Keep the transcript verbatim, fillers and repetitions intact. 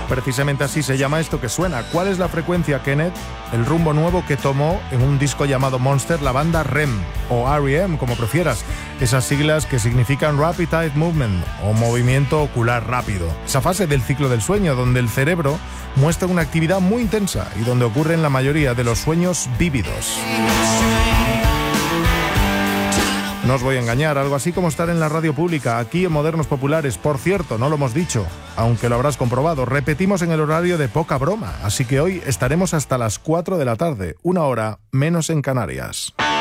Precisamente así se llama esto que suena. ¿Cuál es la frecuencia, Kenneth? El rumbo nuevo que tomó en un disco llamado Monster la banda R E M, o R E M, como prefieras. Esas siglas que significan Rapid Eye Movement, o movimiento ocular rápido. Esa fase del ciclo del sueño, donde el cerebro muestra una actividad muy intensa y donde ocurren la mayoría de los sueños vívidos. No os voy a engañar, algo así como estar en la radio pública, aquí en Modernos Populares. Por cierto, no lo hemos dicho, aunque lo habrás comprobado, repetimos en el horario de poca broma, así que hoy estaremos hasta las cuatro de la tarde, una hora menos en Canarias.